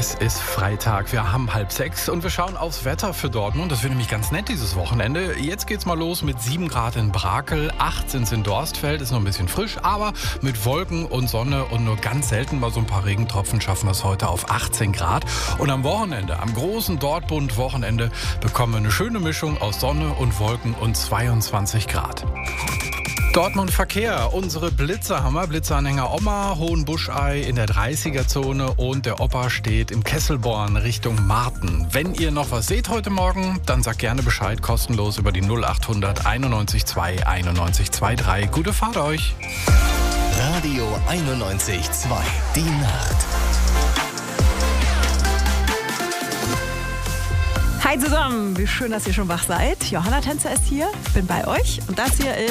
Es ist Freitag, wir haben 5:30 und wir schauen aufs Wetter für Dortmund. Das wird nämlich ganz nett dieses Wochenende. Jetzt geht's mal los mit 7 Grad in Brakel, 8 sind's in Dorstfeld, ist noch ein bisschen frisch, aber mit Wolken und Sonne und nur ganz selten mal so ein paar Regentropfen schaffen wir es heute auf 18 Grad. Und am Wochenende, am großen Dortmund-Wochenende, bekommen wir eine schöne Mischung aus Sonne und Wolken und 22 Grad. Dortmund Verkehr, unsere Blitzer haben wir. Blitzeranhänger Oma, Hohenbuschei in der 30er-Zone und der Opa steht im Kesselborn Richtung Marten. Wenn ihr noch was seht heute Morgen, dann sagt gerne Bescheid, kostenlos über die 0800 91 2 91 23. Gute Fahrt euch! Radio 91.2, die Nacht. Hi zusammen, wie schön, dass ihr schon wach seid. Johanna Tänzer ist hier, bin bei euch und das hier ist